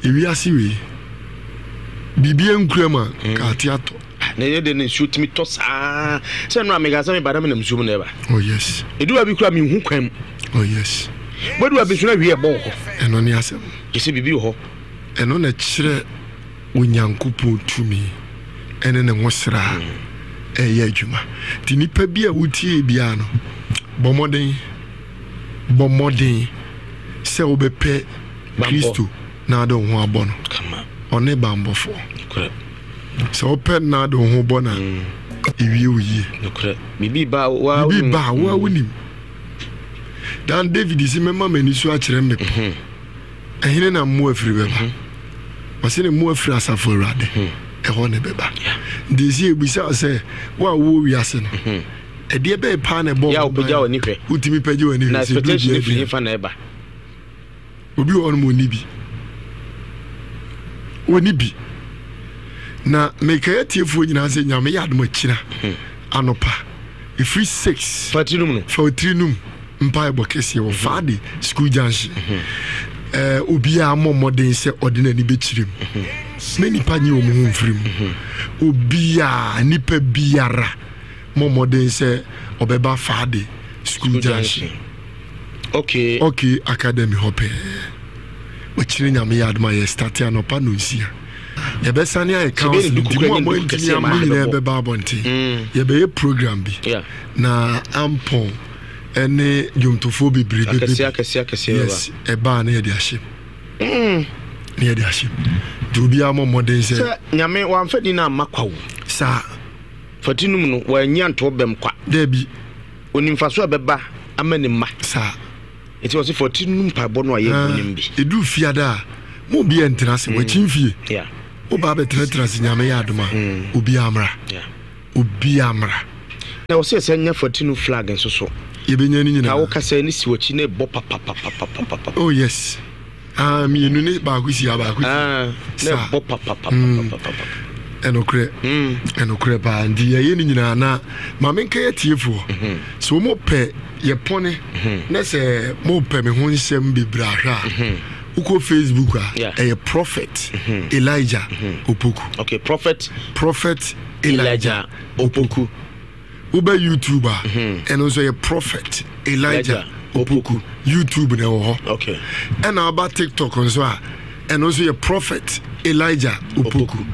Ewi asiwe. Bibi enkrema ka tiato. Na ye de shoot me to sa. Se no amega sa me bada me na msum na ba. Oh yes. Edu abi kura me hu kwam. Oh yes. Bodu abi so na wie bo ho. Eno ni asem. Je se bibi ho. Eno na kire onyankopon tumi. Ene ne nwosra. Eye adwuma. Ti nipa bi a wutie bia no. Bomodin. Se obepe Kristo na do ho abono. Kama. One bambofo. Correct. So open na do ho bona. Ewie oyi. Correct. Bibi ba wa woni. Dan David isi mema mani so a kire me. Ehine na mo afiri beba. Wase ne mo afiri asafo urade. Eho ne beba. Desi ebisa se wa wo wiase no. Ede be pa na bo. Ya obeja oni hwe. Utimi peje oni hwe. Na expectation ifiri fa na eba. Obi on mo ni bi. Oni bi. Na mekaya tiefo nyina se nyame yadom akira. Anopa. Ifri 6. Fatrinum. Mpa ebokese wo fade school junction. Obi a momoden se ordinary be chirim. Many pani o mu mfrim. Obi a nipa biara momoden se obeba fade school junction. Okay Academy hope. We chiri nyame yadma ye start anopa no nsia. Ye be sane ay council di mo mo ntimi am ni na be ba bonti. Ye be program bi. Na ampon ene jomtofo bebre akese yes eba na ye di ahye na ye di ahye dubi am modern se nyame wa mfadi na makwawo sa fatinum no wa nyanto bem kwa debi onimfaso abeba amanima sa eti wo se fatinum pabo no aye onim bi edu fiada mo bi entra se wa chimfie yeah o ba be tra se nyame ya adoma obi amra na wo se nya fatinum flag nso so yebenya ni nyina ka wo kasa ni si wachi na bo papa oh yes mi enu ni ba ku si aba ku na bo papa enokre ba ndi ye ni nyina na ma menka ye tiefo so mo pe ye pone na se mo pe me ho nsem bibra hwa uko Facebook a prophet Elijah Opoku. Okay, prophet Elijah Opoku. Uber YouTuber and also a prophet Elijah Opoku. YouTube na okay. And about TikTok also and also a prophet Elijah Opoku.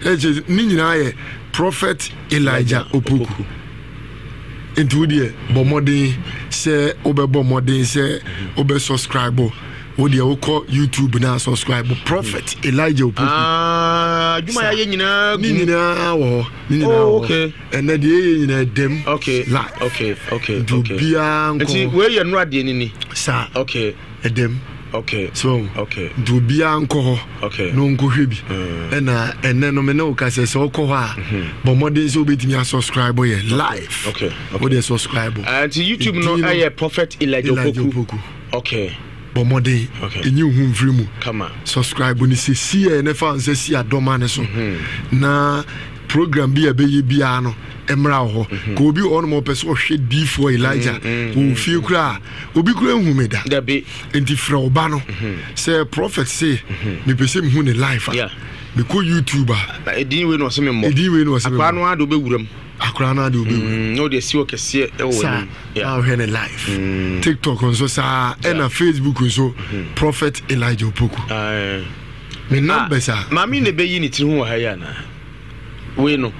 Ni prophet Elijah Opoku. Into the bomodin say obe bomodin say obe subscribe. Wo de wo call YouTube na subscribe prophet Elijah Opoku. Juma ya nyina wo okay. And then the nyina dem okay live. Okay Bia nko enti we ye no ade ni sa okay edem okay so okay do bia nko okay no nko hwebi na enne no me na o ka se so ko ha bo modern so betimi subscribe ye live okay wo de subscribe enti YouTube no aye prophet Elijah Opoku okay bomode enyi hu mfrimu kama subscribe ni se ne fa nse si adoma ne so na program bi abeyi bia no emra ho ko obi on mo pese o hwe D4 Elijah o fi kura obi kura hu me da enti fra oba no say prophet say me pese me hu ne life me ko YouTuber edin we no se me mo akwa no ado be wuram akra na de obi no de si o kese e wo ni yeah we ne live TikTok on sa and Facebook so prophet Elijah Opoku me number sa mami ne be yi ni tiri hu ha ya na we no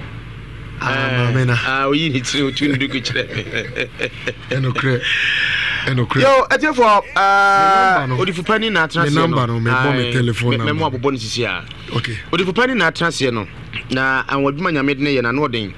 mamena we yi ni tiri otu ndu ku kire enokre yo etiefo odifupani na atranse no number no me bomb me telephone me mo abobo ni sisi a okay odifupani na atranse no na anwaduma nyame de ne ye na no den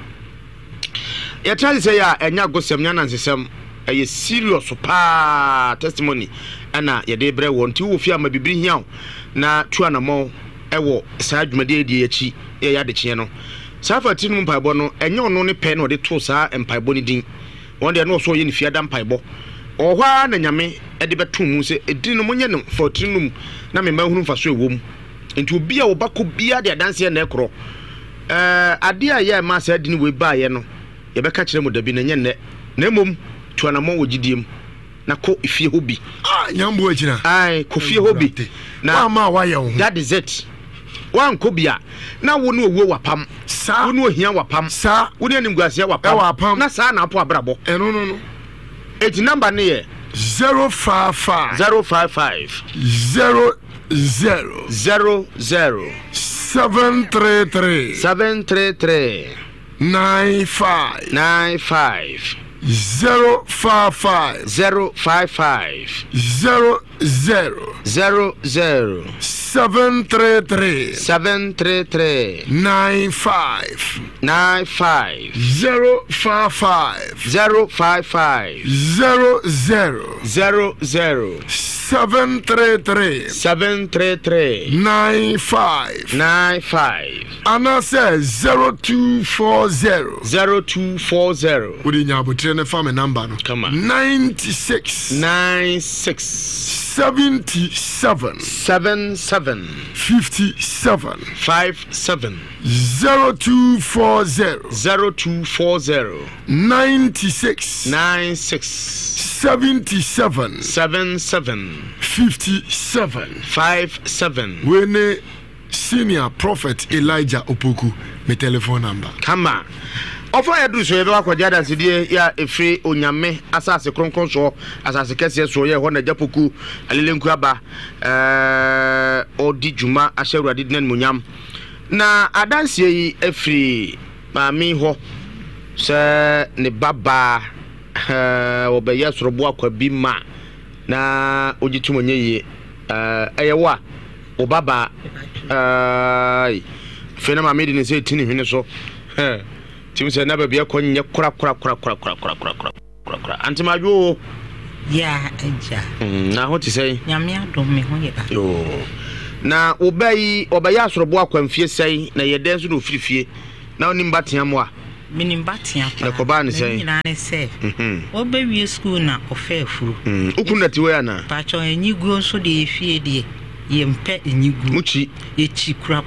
ya tell say ya enya gosem nya nansesem eye serious pa testimony ana ye de bre won ti wo fi ama bibiri hiaw na tuanamo ewo sa adwumade edi echi ye ya de kye no safa tinum mpaibo no enya ono ne pe no de to sa mpaibo ni din won de no so ye ni fiada mpaibo ohwa na nyame e de betum mu se edin no monye no fortinum na me mahunu mfaso ewom enti obi a wo bako bia de adanse na ekro ade a ye ma sa edin we ba ye no ye beka kire mu dabi na nye ne na mom tuanamo wo gidiem na ko ifie hobi nyambo agina ai ko fie hobi na ma wa ye ho that is it wan ko bia na wo no owo wapam sa wo no ohia wapam sa wo ne nimguase wapam na sa na apo abrabo no eti number ne ye 055 00 733 95 055 00 733 95 055 00 733 95 Anna says 0240 Udi nyabotre ne fa me number no come on 96 77 57 0240 96 77 57 when senior prophet Elijah Opoku me telephone number come on ofo edu so ebe akwaja dance die ya efre onyame asase kronkron so asase kese so ye ho na japoku alelenku aba odi juma asheru adi nan munyam na adanse yi efri maami ho se ne baba obeya sorobo akwa bi ma na ogitumonye yi eyewa obaba fena maami di ne se tini hwene so tim se na bia ko nye kura antimajo ya eja na ho ti sei nyame adom me ho ye ba yo na obeya asorobo akwa mfie sei na ye den so no firifie na onim batia mo a minim batia pa na ko ba ne sei nyina ne se obewie school na ofefuru ukunda ti we ana pa cho enyiguo so de efie de yempe enyigu muchi echi kura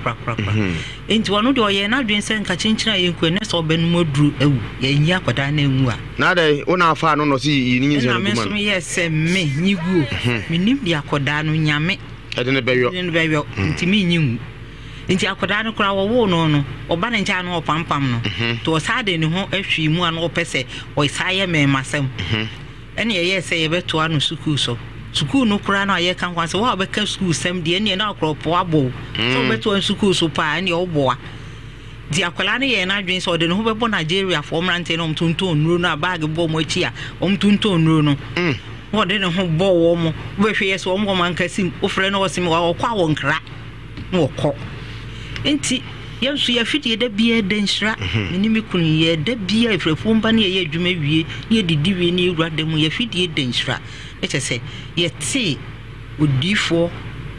enti wonu de oye na dwen se nka chinchira yenku ne so benumoduru ewu yenyi akoda na enwu a na dai una afa no si ni nyi na me so me se me nyigu minim de akoda no nyame ede ne beyo enti me nyimu enti akoda no kura wo no oba ne ncha no opampam no to sade ne ho ahwi mu a no opese o isaye me masem ene ye se ye beto anu suku so school no kura na ye kan kwanse wa be ka school sem de ne na akropo abo so beto an school so pa ne oboa di akwala ne ye na dwen so de no ho bebo Nigeria for mrante no mtunto nuro na bag bo mo chi a mtunto nuro no wo de ne ho bo wo mo we hwe ye so mo man kasim ofre no osim wa kwa wo nkra no ko enti yensu ya fiti da biye denshra ni mi kun ye da biye frefo mba ne ye adwuma wie ne didi wie ne ewura dem ya fiti denshra etese ye ti odifo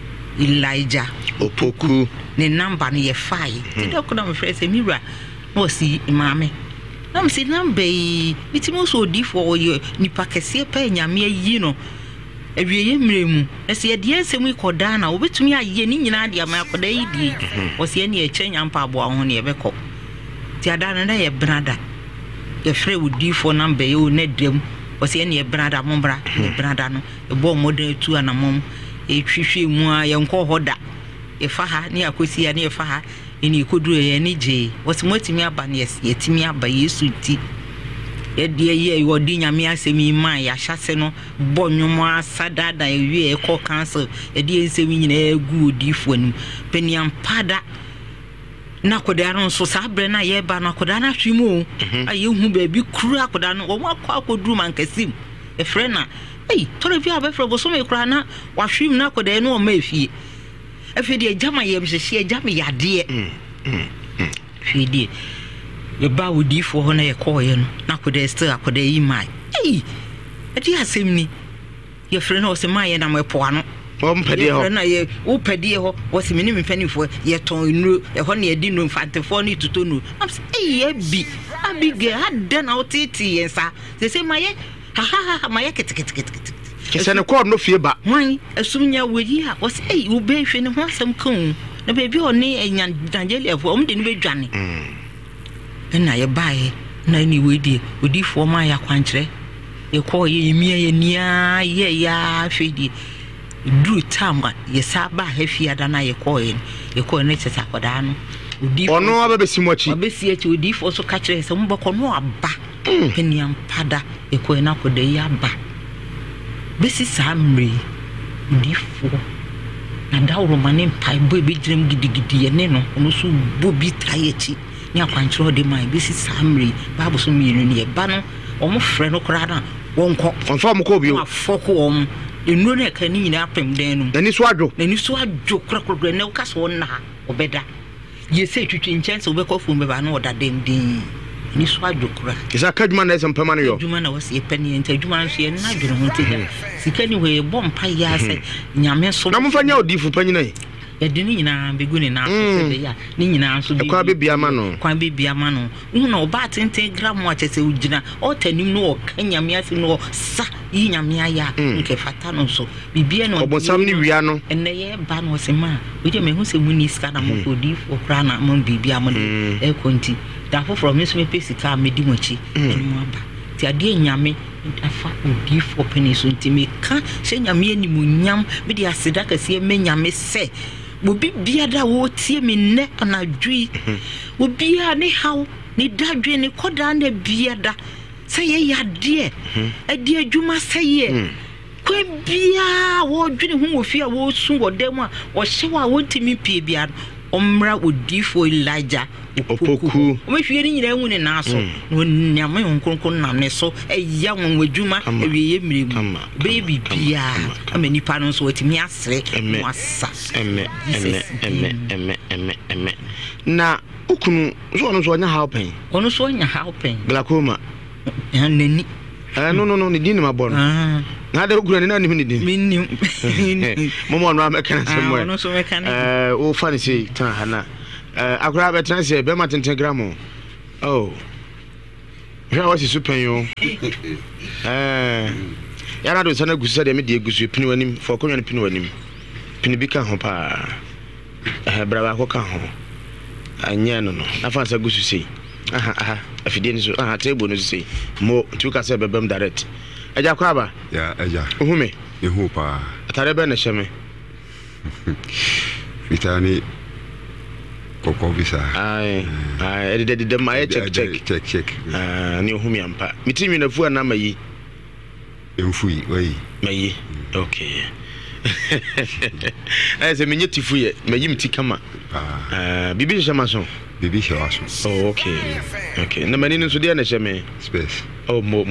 Elijah Opoku ne number ne ye fai ti da ko na me frese mi wura no si imame na me si number yi itimo so odifo ye nipa kese pa nyame yi no ewiye mremu ese ye de ensemu ikoda na obetumi aye ni nyina de ama akoda yi die ose ne echenya mpa abo ho ne yebekọ ti adana na ye brada ye frɛ udifo number ye o ne dem ose ne ye brada mombra ne brada no ebo modern tu anamom etwihwe mu a ye nkɔ hoda e fa ha ne akosi ya ne fa ha eni koduru ye ne je ose motimi aba ne ye timi aba Yesu ti edie ye yodi nyame asemi ma ya hyase no bonwom asada da ewie ekọ cancel edie nsemi nyina egu odifo anim peniam pada na koda no so sabre na ye ba na koda na hwimu aye hu ba bi kru akoda no wo akọ akoduru man kasim e frena tore bi abefro bo so me kra na wa hwim na koda no o ma efie afie jama ye mhyehyɛ jama yade fie die ye ba odifo ho na ye koye no na koda still akoda yi mai ati asem ni ye frena o se ma ye na mo po ano ompede ho na ye opede ho o se meni mfanifo ye ton nuru e ho na ye di no mfantefo ni tutonu am se bi abige hadda na otiti yensa se ma ye ha ma ye ketekete kese ne ko no fie ba wan asumnya wodi ha o se wo be hwe ne ho asem kan na be bi o ne enyan Nigeria fo om de ne be dwane na ye bae na ni wedi odifo ma ya kwankyere ye ko ye mi ye nia ye ya fedi dru tamba ye saba hefia da na ye ko ne teta koda no odi ono abesi mochi abesi echi odi fo so ka kire se mboko no aba peniam pada ye ko na koda ya ba besi samri odi fo na dawro mane mpai bo be giram gidigidi ye ne no ono so bobi tayechi ni akwanchiro de mai besi samri babu so mienu ne ba no omo frɛ no kora na wonko onfa mo ko bio afoko om enu ne ka ni nyina apem den no nani so adwo krakrakra ne ka so na obeda ye se twitwi nchen so be ko fu me ba na oda den ni so adwo kra kisa kadwuma na esem pema no yo adwuma na wose ye pani enta adwuma no so ye na adwene ho te sika ni we bom pa ya se nyame so na mo fa nya odifu panyi na yɛde ne nyinaa bɛgu ne na so sɛ ya ne nyinaa nso bi kwa bibia ma no na ɔba tenten gram a kyɛ sɛ ogyina ɔtanim no ɔka nyame ase no sa yi nyame aya nke fata no so bibia no ɔbɔnsam ne wia no ɛnɛ yɛ ba no ɔse ma oje me hu sɛ mu ni sika na mo kodi fo kra na mo bibia mo de e konti da foforo me so me pesi ka me di mochi ɛno aba ti ade nyame afa odi fo peni so ntimi ka hyɛ nyame animunyam me de aseda kase me nyame sɛ obi biada wo tie me ne anadwi obi a ne haw ne dadwe ne koda na biada sɛ ye yade ade adwuma sɛ ye ko bia wo dwene hu wo fi a wo su wo dem a wo hye wa wo ntimi pie bia omra odifo Elijah opoku o me hwie ni nyina hu ne na so no nyame nkonkon nam ne so eya won wadwuma ewiye miremu baby bia amani pa no so watimi asre mo asa emme na ukunu so ono so nya helping ono so nya helping glaucoma nani no ni din ma bon na de ukunu na ni hu ni din minnim momo no ameka na semwe ono so meka na o fa ni sei tan hana akura betan se be ma tenten gram oh ja wasi super yo ya na do sana gusu de me de gusu pini wanim fo konwa ni pini wanim pini bi ka ho pa braba ko ka ho anya no na fa sa gusu sei afide ni so table no sei mo tu ka se bebem direct eja kwa ba ya eja ohume ehu pa atare be na hyeme fitani koko bisa ai de my check ni ohumi ampa mitimi na fu na mayi emfui wai mayi okay se menye tifu ye mayi mti kama bibi shema so oh okay na mani nso dia na sheme space oh mo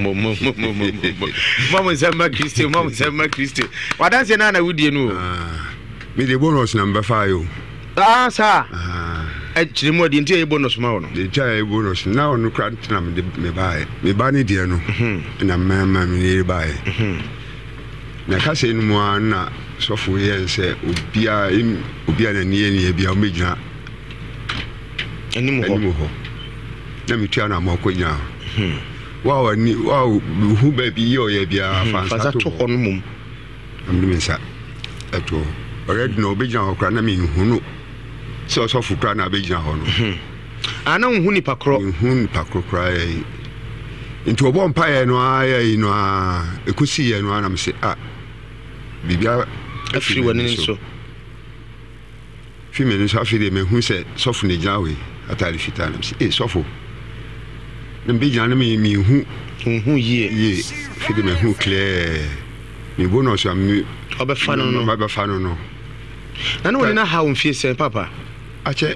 sema Christi wadanse na wudie no me de bonus number 5 sa chiri mo di ntie bonus ma wono de chai bonus na onu krant na me ba ni die no na mama me ni bae na ka se no mo na sofo ye se obia na ni bia o mejina ani mo ho na mi tua na mo ko nya wow hu ba bi yo ye bia fa to ho no mum amni sa eto already no obejina ho kra na mi hu no so fukra na abejina ho no ana hu ni pakro kra into obo mpaye no ayi no ekusi ye no ana mse bibia afiri wani so fi me no so afiri me hu se sofu ne jawe atari fitana mse sofu na mbejina na mi hu ye fi me hu clear mi bonus am obefa no na no na ha umfie se papa ache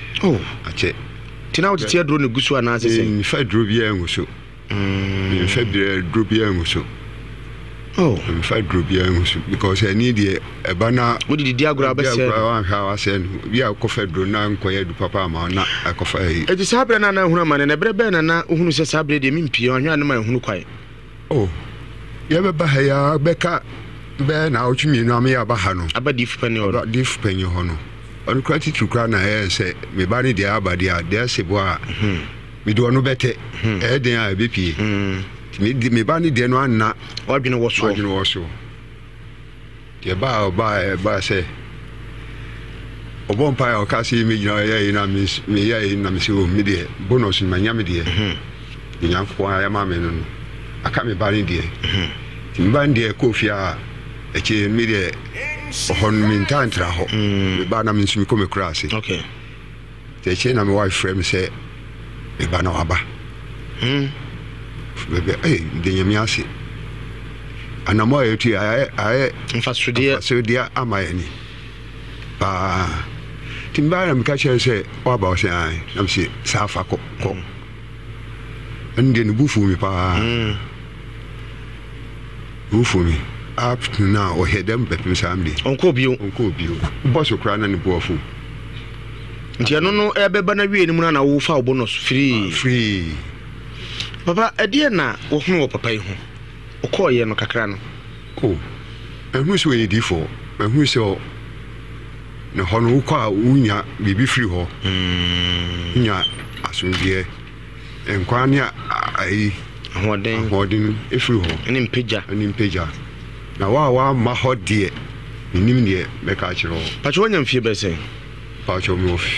tina wote tie dro ne gusu ana ase se mi fa dro bia enguso mi fa dro bia enguso mi fa dro bia enguso because I need the ebana wodi di agro abese wan ha wa se no bia ko fa dro na nkoye du papa ma na akofa e ti sabre na hunu ma ne bre be na hunu se sabre de mi mpie onhwa ne ma hunu kwai ye be ba ha ya beka be na otwimi no am ya ba ha no abadi fupani oro di fupani ho no on kwati tukra na se me ba ni dia abadi a dia se bo a me do no bete e den a be pie me ba ni dia no anna wadwene wo so ye ba se obon pa o ka se me gina ye na me ye na me se o me de bonus ma nya me de nyanko ya ma me no aka me ba ne de me ba ne de ko fia e che me de hon me tantra ho me ba na me nsumi ko me kura ase okay te che na me wife frame say me ba na waba bebe de nyame ase anamo etu aye mfasudia amayani ba timbara mkache se waba o se ai na msi safa ko ande ni bufu mi pa bufu mi up to now o hedem bepim samdi onko bio boss okra na ni bofu nti ano no ebeba na wie ni mu na wo fa bonus free papa edie na wo hunu wo papa yi ho okoye no kakra no ehunu so ye difo ehunu so no hono kwa unya bibi free ho nya asunjie enkwane ai hoden e free ho ni mpeja na wa ma hodie nim ne be ka kiro pacho wonya mfie be sen pacho mi of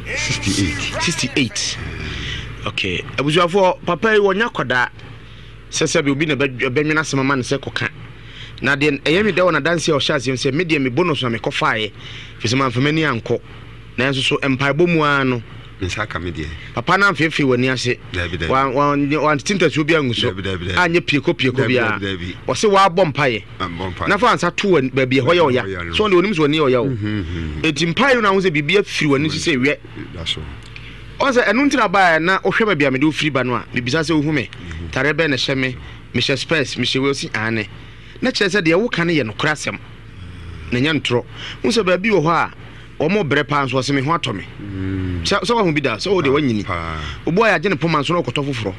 68 okay abuzuafo papa yi wonya koda sese bi obi na benwena semama ne se koka na de eyemi de wona dance o shase se media me bonus na me kofaaye fisema mfamani anko na enso so empire bomu ano nsaka media papa na mfefe wani ase wa tinta su bia nguso anye pieko bia o se wa bompaye na fa ansa to ba bia hoya oya so de onim so ni oya o eti mpaye na wo se bibia firi wani se we daso onse enu ntina ba na ohwe ba bia me do firi ba no a bibisa se ohume tare be na hyeme me hye space me hye we osi ane na kire se de wo kan ye no krasem na nya ntro unse ba bi wo ho a omo bre pa nso se me ho atome so wa hu bi da so de wanyini obo ya je ne poma nso no okotofoforo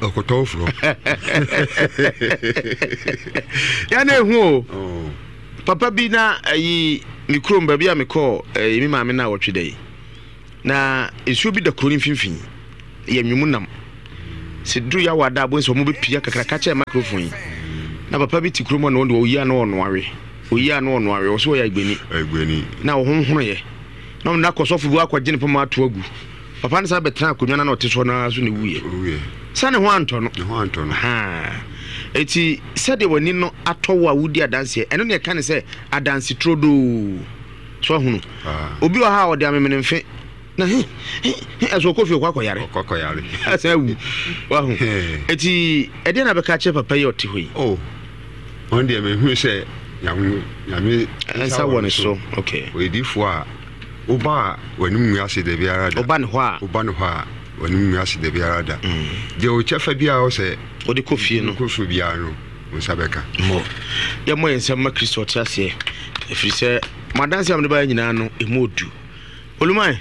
ya na ehu papa bi na ayi mikrom ba bi a mekọ mi maame na wotwedai na esu bi da kuro mfimfini ye nwumunam sidru ya wada abo nso mo be pia kakra ka che microphone na papa bi ti kuro mo na won oyi ana ono awe o so ya igbeni na wo honhono ye na na kosofu bu akwaje ne poma ato agu papa ne sa betra akonwa na oteso na so ne wuye sa ne ho anto no ha eti sede wani no atowo awudi adanse eno ne ka ne se adanse trodo so hunu obi wa ha ode amemene mfe na aso kofi kwakoyare asa wu wa hu eti ede na beka che papa yoti hoyi on de me hu se nyame ansa woni so okay we difo a oba wani mu ase de biara da oba ne ho a wani mu ase de biara da je o chefa bia o se o de kofie no kofu bia no musabeka mo ya mo ensem ma Kristo tiase efiri se madanse am de ba nyina no emodu olumai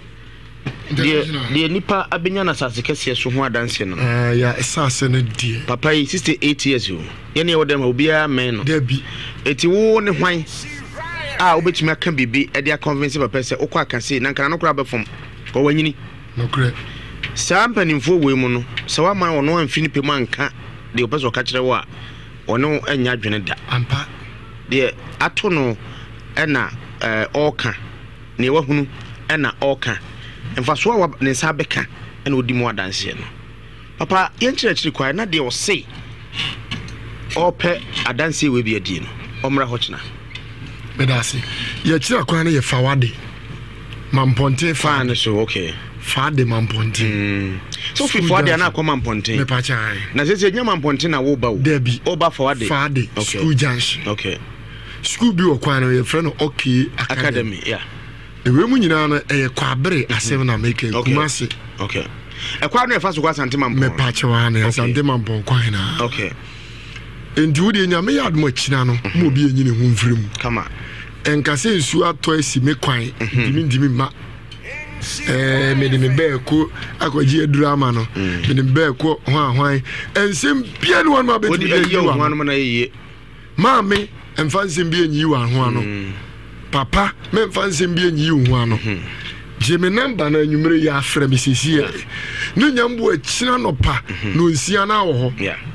de nipa abenya na sase kese so ho adanse no ya sase no die papa yi 68 years o ye ne wodem obia men no debi eti wo ne hwan obetumi aka bibi e dia convince papa se okwa aka se na nkana no kura be fom ko wanyini no kure sa mpanimfo we mu no se wa man wono amfini pemu anka de opeso ka kire wo a wono anya dwene da ampa de ato no na oka ne wahunu na oka mfa so wa ne sa beka na odi mu adanse no papa yen kire kwa na de o sei ope adanse we bi adi no omra ho kina medasi ya kira kwa na ye fawade mamponte fan so okay fade mamponte so fi fawade na akwa mamponte me pa chan na se nya mamponte na wo ba wo debi oba fawade okay. School junction okay school bi wo kwa na ye friend okay academy yeah ewe mu nyina na e kwa bere asem na make kumase okay e kwa no e fa so kwa sante mampon me pa chewa na sante mampon kwa na okay endu de nya me yad mo china no mo bi enyine hu mfrem kama enkase nsu ato asi me kwan dimi ma me de me be ko akwaji eduru ama no me de be ko hwan ensem bia no ma be ti ye hwan no na ye maame emfa nsem bia nyi wa hwan no papa me mfa nsem bia nyi hwan no je me number na nyumre ya afra me sisi no nyambo akina no pa no nsia na wo ho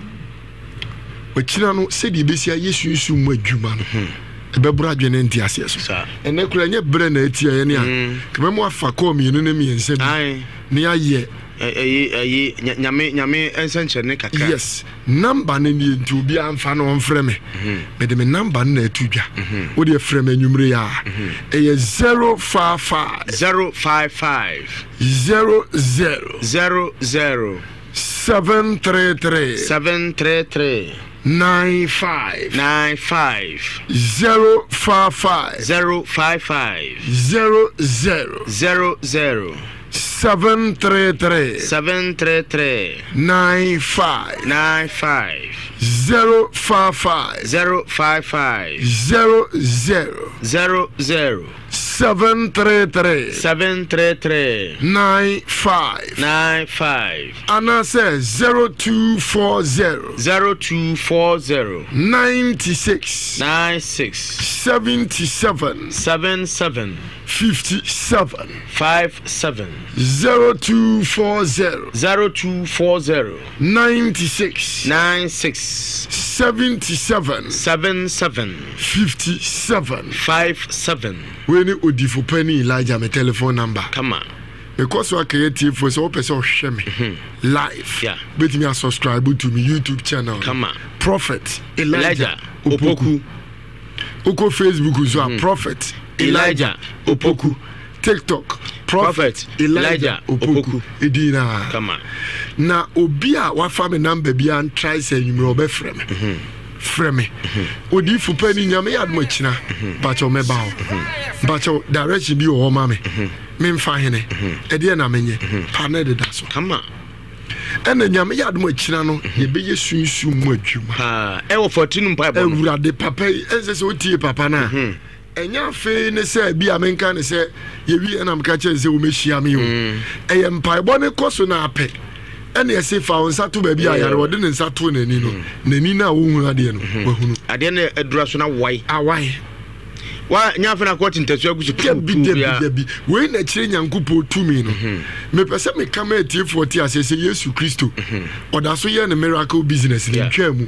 akina no se di besia yesu mu adwuma no ebebura adwene nti ase so ene kura nye bre na etia ye ne a kebe mo afa ko mi no na mi ense bi ne aye nyame ensenchene kakra. Yes, number ne ni nti obi amfa no mfrɛ me. Me de me number na atudwa. Wo de frɛ me nwumre ya. 055 00 733 95 055 00 733 95 055 00 733 95 Anna says 0240 96 77 57 0240 96 77 57 when Odifo Penny Elijah my telephone number. Come on. Because we are creative for so person share me live. Yeah. But me subscribe to me YouTube channel. Come on. Prophet Elijah Opoku. Oko Facebook so Prophet Elijah Opoku. TikTok Prophet Elijah Opoku. Edina. Come on. Na obi a wa fa me number bi an try say you be frɛ me. Frɛ me. Odifo Penny nyame yadmo china. Bacho me bawo. Bacho direction bi o ma me. Me mfa hene. E de na menye. Pa na de da so. Come on. Ena nyame yadmo china no ye be yesunsu mu adwuma. Ha, e wo 14 mpa bo. Ewurade papa ense se otie papa na. Enya fe ne se bi amenka ne se ye wi na mka che se wo mehia me o. Eye mpa bo ne koso na ape. Ene yesi fa onsa to ba bi ayare wode ne nsa to nani no nani na wo hu ade no wahunu ade na adura so na wai awai wa nyafa na kwoti ntasu agusu bi we na kire nyankopo tumi no me pese me kama etie 40 asese Yesu Kristo oda so ye ne miracle business ni twa mu